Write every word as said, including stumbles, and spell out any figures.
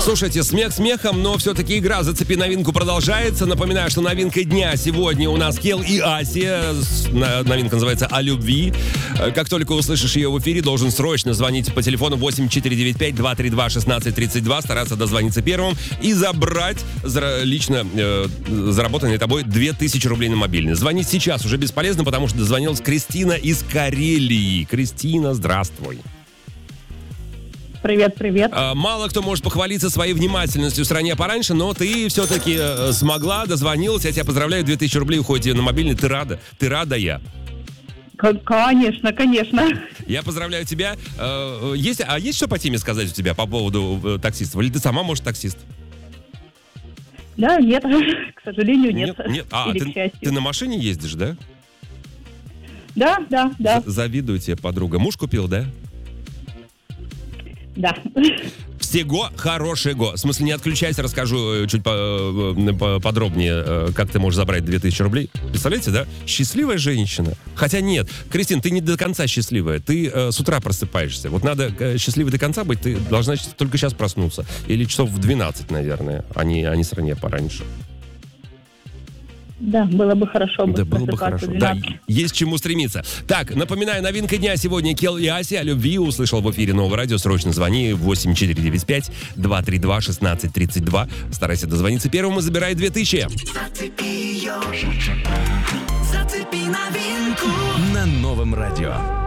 Слушайте, смех смехом, но все-таки игра «Зацепи новинку» продолжается. Напоминаю, что новинка дня сегодня у нас Кел и Асия. Новинка называется «О любви». Как только услышишь ее в эфире, должен срочно звонить по телефону восемь четыре девять пять два три два шестнадцать тридцать два, стараться дозвониться первым и забрать лично э, заработанные тобой две тысячи рублей на мобильный. Звонить сейчас уже бесполезно, потому что дозвонилась Кристина из Карелии. Кристина, здравствуй. Привет, привет. Мало кто может похвалиться своей внимательностью в стране пораньше, но ты все-таки смогла, дозвонилась. Я тебя поздравляю, две тысячи рублей уходит на мобильный. Ты рада? Ты рада я? Конечно, конечно. Я поздравляю тебя. Есть, а есть что по теме сказать у тебя по поводу таксистов? Или ты сама, может, таксист? Да, нет, к сожалению, нет. Нет, нет. А, Или ты, к счастью. ты на машине ездишь, да? Да, да, да. Завидую тебе, подруга. Муж купил, да? Да. Всего хорошего. В смысле, не отключайся, расскажу чуть подробнее, как ты можешь забрать две тысячи рублей. Представляете, да? Счастливая женщина. Хотя нет, Кристин, ты не до конца счастливая. Ты э, с утра просыпаешься. Вот надо э, счастливой до конца быть, ты должна только сейчас проснуться. Или часов в двенадцать, наверное, а не, а не с ранее пораньше. Да, было бы хорошо. Да, было бы хорошо. Да, есть к чему стремиться. Так, напоминаю, новинка дня сегодня Кел и Асия. О любви услышал в эфире Нового радио. Срочно звони восемь четыре девять пять два три два шестнадцать тридцать два. Старайся дозвониться первым и забирай две тысячи. Зацепи ее, зацепи новинку на Новом радио.